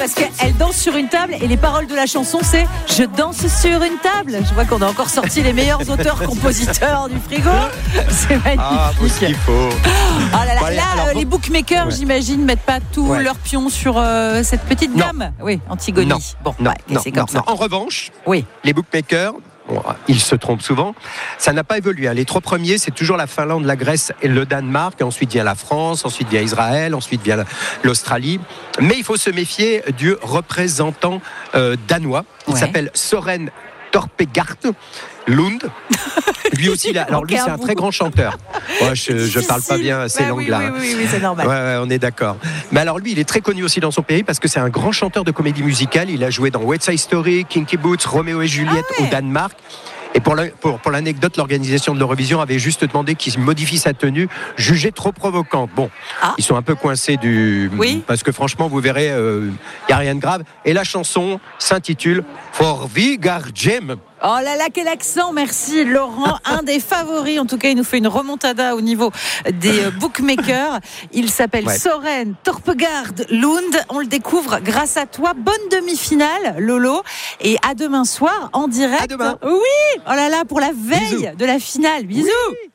parce qu'elle danse sur une table et les paroles de la chanson c'est « Je danse sur une table ». Je vois qu'on a encore sorti les meilleurs auteurs-compositeurs du frigo. C'est magnifique. Ah, faut ce qu'il faut. Ah là là, Voilà, là, alors, les bookmakers, j'imagine, mettent pas tous leurs pions sur cette petite dame. Oui, Antigone. Non. Bon, Non, ouais, c'est comme ça. En revanche, Oui. les bookmakers, ils se trompent souvent. Ça n'a pas évolué. Les 3 premiers, c'est toujours la Finlande, la Grèce et le Danemark. Ensuite vient la France, ensuite vient Israël, ensuite vient l'Australie. Mais il faut se méfier du représentant danois. Il s'appelle Søren Torpegaard Lund. Lui aussi, lui, c'est un très grand chanteur. Ouais, je parle pas bien ces langues-là. Oui, c'est normal. Ouais, on est d'accord. Mais alors lui, il est très connu aussi dans son pays parce que c'est un grand chanteur de comédie musicale. Il a joué dans West Side Story, Kinky Boots, Roméo et Juliette au Danemark. Et pour l'anecdote, l'organisation de l'Eurovision avait juste demandé qu'il modifie sa tenue, jugée trop provocante. Bon, ils sont un peu coincés parce que franchement, vous verrez, il n'y a rien de grave. Et la chanson s'intitule For Vigarjem. Oh là là, quel accent, merci Laurent. Un des favoris, en tout cas, il nous fait une remontada au niveau des bookmakers. Il s'appelle Søren Torpegaard Lund. On le découvre grâce à toi. Bonne demi-finale, Lolo. Et à demain soir, en direct. À demain. Oui, oh là là, pour la veille de la finale. Bisous. Oui.